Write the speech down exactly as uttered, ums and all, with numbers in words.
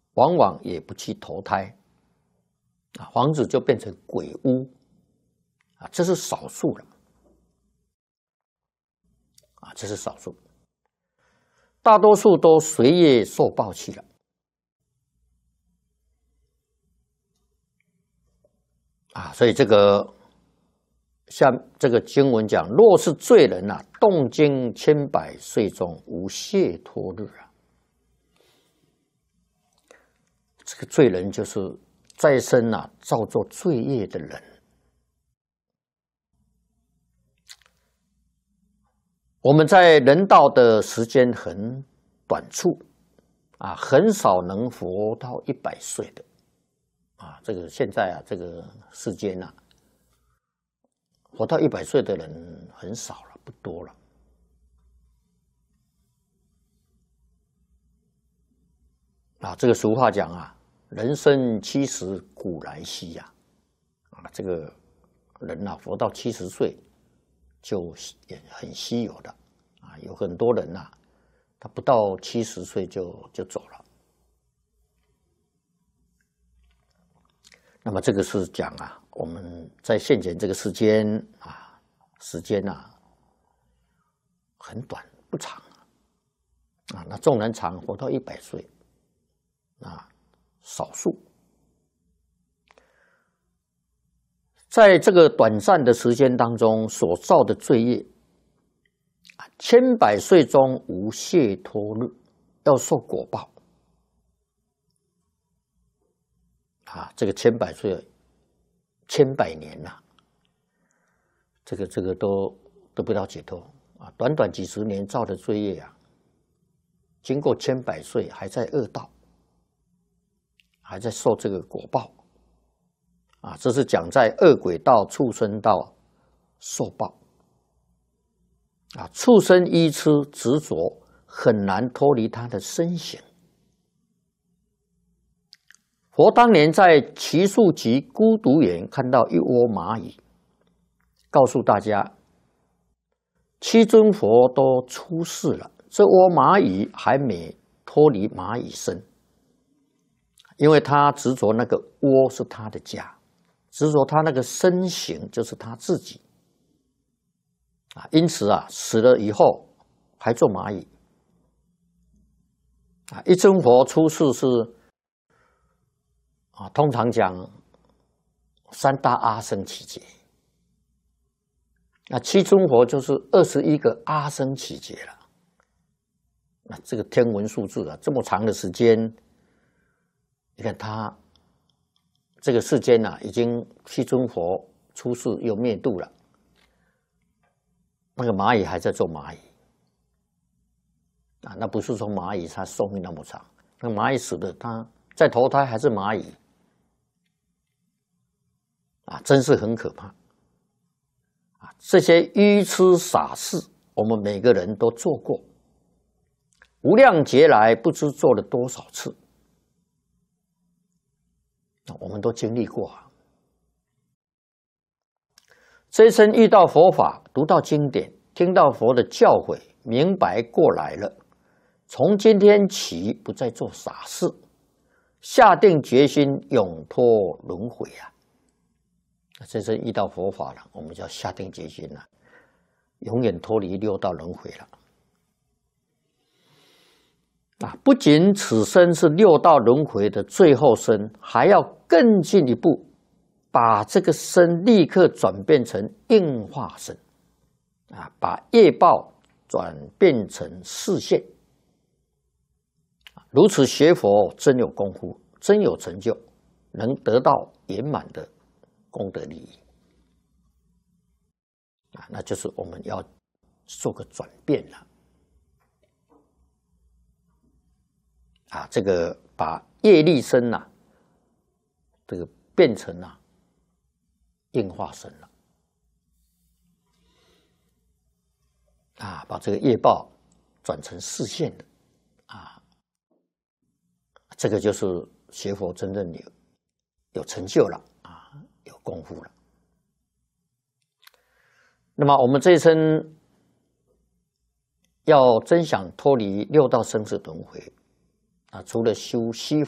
往往也不去投胎，啊，房子就变成鬼屋，啊，这是少数了，啊，这是少数，大多数都随业受报去了，啊，所以这个像这个经文讲，若是罪人啊，动经千百岁中无解脱日啊。这个罪人就是在生啊，造作罪业的人。我们在人道的时间很短促啊，很少能活到一百岁的啊。这个现在啊，这个世间啊，活到一百岁的人很少了，不多了。啊，这个俗话讲啊。人生七十古来稀呀，啊，这个人呐、啊，活到七十岁就也很稀有的啊，有很多人呐、啊，他不到七十岁就就走了。那么这个是讲啊，我们在现前这个世间啊，时间啊很短不长啊，那纵然长，活到一百岁啊。少数，在这个短暂的时间当中所造的罪业，千百岁中无解脱日，要受果报。啊，这个千百岁，千百年呐、啊，这个这个都得不到解脱啊！短短几十年造的罪业啊，经过千百岁还在恶道。还在受这个果报，啊，这是讲在恶鬼道、畜生道受报，啊，畜生依痴执着，很难脱离他的身形。佛当年在祇树集孤独园看到一窝蚂蚁，告诉大家，七尊佛都出世了，这窝蚂蚁还没脱离蚂蚁身。因为他执着那个窝是他的家，执着他那个身形就是他自己啊，因此啊，死了以后还做蚂蚁啊。一尊佛出世是啊，通常讲三大阿僧祇劫，那七尊佛就是二十一个阿僧祇劫了。那这个天文数字啊，这么长的时间。你看他这个世间啊，已经七尊佛出世又灭度了，那个蚂蚁还在做蚂蚁啊，那不是说蚂蚁它寿命那么长，那个蚂蚁死了，它再投胎还是蚂蚁啊，真是很可怕啊！这些愚痴傻事，我们每个人都做过，无量劫来不知做了多少次。我们都经历过啊，这一生遇到佛法，读到经典，听到佛的教诲，明白过来了，从今天起不再做傻事，下定决心永脱轮回啊！这生遇到佛法了，我们就要下定决心了，永远脱离六道轮回了。啊，不仅此生是六道轮回的最后生，还要更进一步，把这个身立刻转变成应化身，啊，把业报转变成示现。如此学佛，真有功夫，真有成就，能得到圆满的功德利益。啊，那就是我们要做个转变了。啊，这个把业力身呐、啊，这个变成啊应化身了，啊，把这个业报转成示现的，啊，这个就是学佛真正有有成就了啊，有功夫了。那么我们这一生要真想脱离六道生死轮回。啊，除了修西